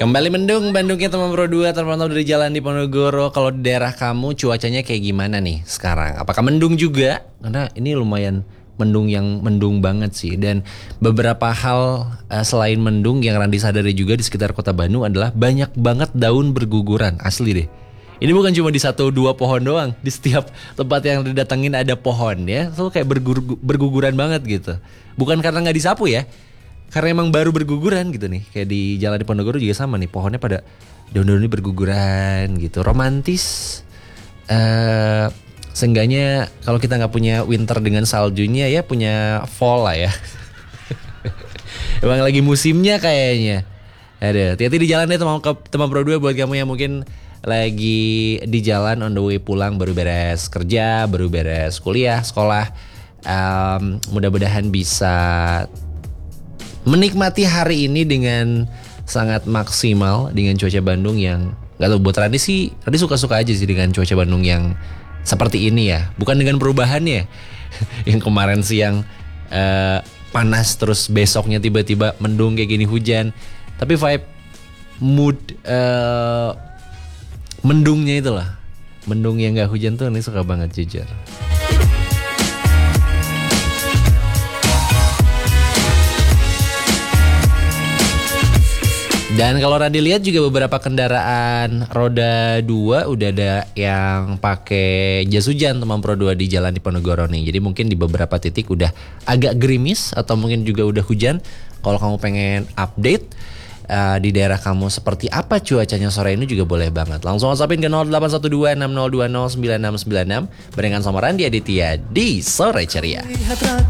Kembali mendung, Bandungnya teman Pro 2 terpantau dari Jalan Diponegoro. Kalau di daerah kamu cuacanya kayak gimana nih sekarang? Apakah mendung juga? Karena ini lumayan mendung banget sih. Dan beberapa hal selain mendung yang Randi sadari juga di sekitar kota Bandung adalah banyak banget daun berguguran. Asli deh. Ini bukan cuma di 1-2 pohon doang. Di setiap tempat yang didatengin ada pohon ya. Selalu kayak berguguran banget gitu. Bukan karena gak disapu ya, karena emang baru berguguran gitu nih. Kayak di Jalan Diponegoro juga sama nih. Pohonnya pada daun-daunnya berguguran gitu. Romantis. Seenggaknya kalau kita gak punya winter dengan saljunya ya punya fall lah ya. Emang lagi musimnya kayaknya. Aduh, hati-hati di jalan deh teman Pro 2 buat kamu yang mungkin lagi di jalan on the way pulang, baru beres kerja, baru beres kuliah, sekolah. Mudah-mudahan bisa menikmati hari ini dengan sangat maksimal dengan cuaca Bandung yang gak tau buat Randi sih. Randi suka-suka aja sih dengan cuaca Bandung yang seperti ini ya. Bukan dengan perubahannya yang kemarin siang panas terus besoknya tiba-tiba mendung kayak gini hujan. Tapi vibe mood mendungnya itulah. Mendung yang gak hujan tuh ini suka banget jujur. Dan kalau Radi lihat juga beberapa kendaraan roda 2 udah ada yang pakai jas hujan teman Pro 2 di Jalan Diponegoro nih. Jadi mungkin di beberapa titik udah agak gerimis atau mungkin juga udah hujan. Kalau kamu pengen update di daerah kamu seperti apa cuacanya sore ini juga boleh banget. Langsung WhatsAppin ke 081260209696 barengan sama Randi Aditya di Sore Ceria.